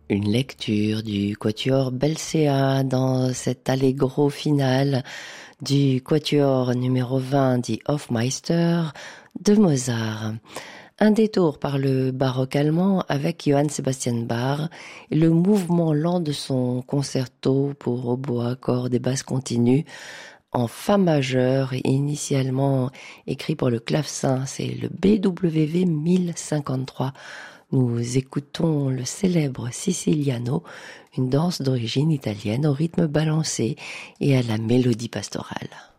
Une lecture du quatuor Belcea dans cet allegro final du quatuor numéro 20 dit Hofmeister de Mozart. Un détour par le baroque allemand avec Johann Sebastian Bach et le mouvement lent de son concerto pour hautbois, cordes et basses continues en fa majeur, initialement écrit pour le clavecin, c'est le BWV 1053. Nous écoutons le célèbre Siciliano, une danse d'origine italienne au rythme balancé et à la mélodie pastorale.